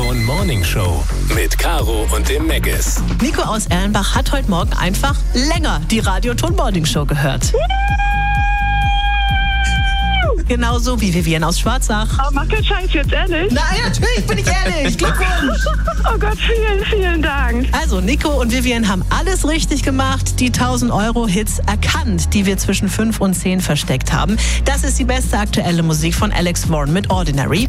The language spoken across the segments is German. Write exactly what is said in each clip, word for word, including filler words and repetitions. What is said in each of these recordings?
Radioton Morning Show mit Caro und dem Meggis. Nico aus Erlenbach hat heute Morgen einfach länger die Radioton Morning Show gehört. Genauso wie Vivian aus Schwarzach. Aber mach keinen Scheiß jetzt, ehrlich? Nein, natürlich bin ich ehrlich. Glückwunsch. Oh Gott, vielen, vielen Dank. Also, Nico und Vivian haben alles richtig gemacht, die tausend Euro Hits erkannt, die wir zwischen fünf und zehn versteckt haben. Das ist die beste aktuelle Musik von Alex Warren mit Ordinary.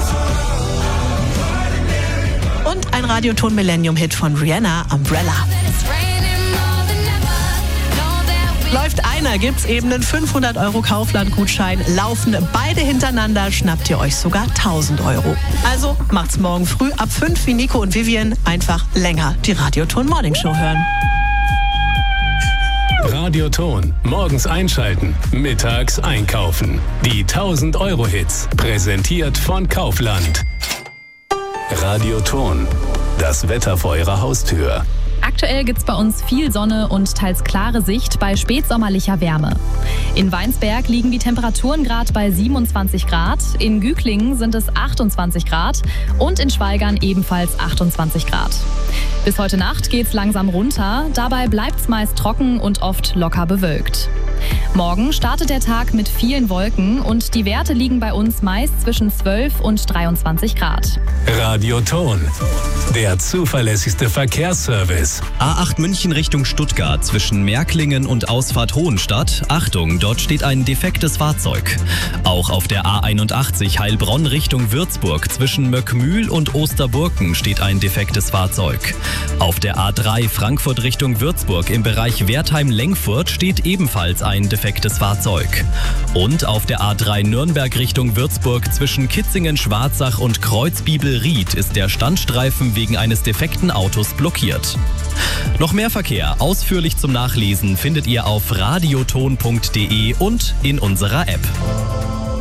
Und ein Radioton Millennium-Hit von Rihanna, Umbrella. Läuft einer, gibt's eben einen fünfhundert Euro Kaufland-Gutschein. Laufen beide hintereinander, schnappt ihr euch sogar tausend Euro. Also macht's morgen früh ab fünf wie Nico und Vivian einfach länger die Radioton Morning Show hören. Radioton. Morgens einschalten, mittags einkaufen. Die tausend Euro Hits. Präsentiert von Kaufland. Radioton. Das Wetter vor Ihrer Haustür. Aktuell gibt's bei uns viel Sonne und teils klare Sicht bei spätsommerlicher Wärme. In Weinsberg liegen die Temperaturen gerade bei siebenundzwanzig Grad, in Güglingen sind es achtundzwanzig Grad und in Schweigern ebenfalls achtundzwanzig Grad. Bis heute Nacht geht's langsam runter, dabei bleibt's meist trocken und oft locker bewölkt. Morgen startet der Tag mit vielen Wolken und die Werte liegen bei uns meist zwischen zwölf und dreiundzwanzig Grad. Radioton. Der zuverlässigste Verkehrsservice. A acht München Richtung Stuttgart zwischen Märklingen und Ausfahrt Hohenstadt. Achtung, dort steht ein defektes Fahrzeug. Auch auf der A einundachtzig Heilbronn Richtung Würzburg zwischen Möckmühl und Osterburken steht ein defektes Fahrzeug. Auf der A drei Frankfurt Richtung Würzburg im Bereich Wertheim-Lengfurt steht ebenfalls ein defektes Fahrzeug. Und auf der A drei Nürnberg Richtung Würzburg zwischen Kitzingen-Schwarzach und Kreuzbibel-Ried ist der Standstreifen wegen eines defekten Autos blockiert. Noch mehr Verkehr ausführlich zum Nachlesen findet ihr auf radioton punkt de und in unserer App.